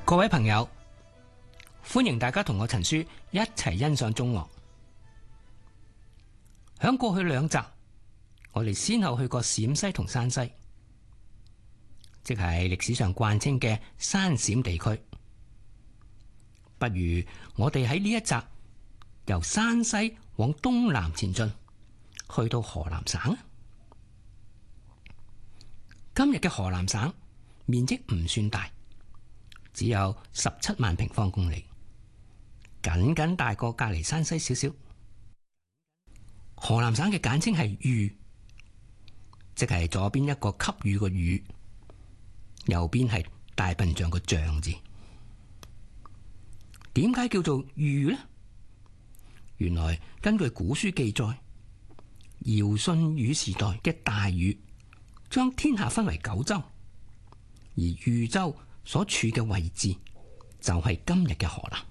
各位朋友，歡迎大家同我陳書一齊欣賞中樂。響過去2集，我哋先後去過陝西同山西，即係歷史上慣稱嘅山陝地區。不如我哋喺呢一集由山西往東南前進，去到河南省。今日嘅河南省面積唔算大，只有17萬平方公里，僅大過隔籬山西少少。河南省嘅簡稱係豫，即係左邊一個給予個予，右邊係大笨象個象字。點解叫做豫呢？原來根據古書記載，堯舜禹時代嘅大禹將天下分為9州，而豫州所處嘅位置就係今日嘅河南。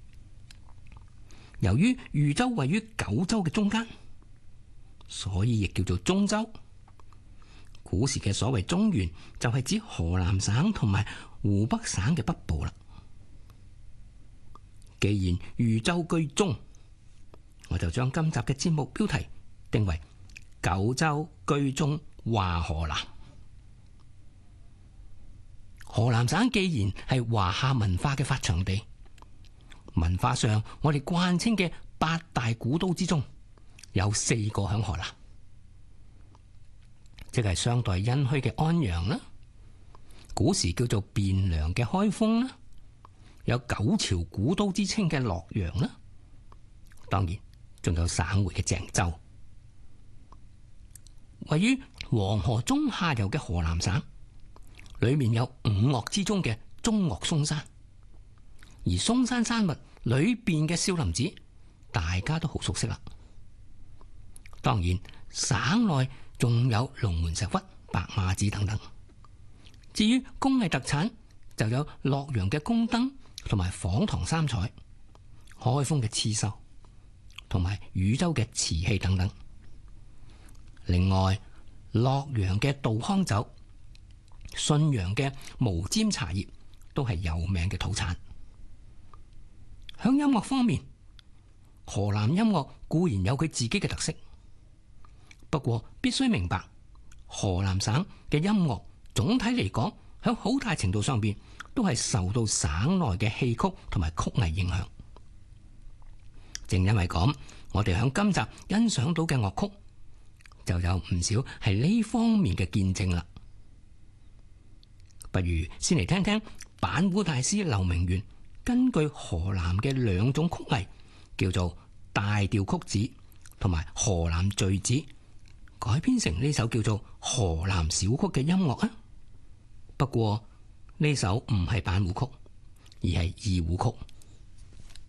由於豫州位於9州嘅中間，所以亦叫做中州。古時嘅所謂中原就係指河南省同埋湖北省嘅北部啦。既然豫州居中，我就將今集嘅節目標題定為9州居中話河南。河南省既然係華夏文化嘅發祥地，文化上我哋慣稱嘅8大古都之中，有4個響河南，即係商代殷墟嘅安陽啦，古時叫做汴梁嘅開封啦，有9朝古都之稱嘅洛陽啦，當然仲有省會嘅鄭州。位於黃河中下游嘅河南省，裏面有5岳之中嘅中岳嵩山，而嵩山山脈裏邊嘅少林寺，大家都好熟悉啦。當然，省內仲有龍門石窟、白馬寺等等。至於工藝特產，就有洛陽嘅宮燈同埋坊堂三彩、開封嘅刺繡同埋禹州嘅瓷器等等。另外，洛陽嘅杜康酒、信陽嘅毛尖茶葉都係有名嘅土產。響音樂方面，河南音樂固然有佢自己嘅特色，不過必須明白，河南省嘅音樂總體嚟講，響好大程度上邊都係受到省內嘅戲曲同埋曲藝影響。正因為咁，我哋響今集欣賞到嘅樂曲就有唔少係呢方面嘅見證啦。不如先嚟聽聽板胡大師劉明元根據河南嘅2種曲藝，叫做大調曲子同埋河南序子，改編成呢首叫做河南小曲嘅音樂啊。不過呢首唔係板胡曲，而係二胡曲。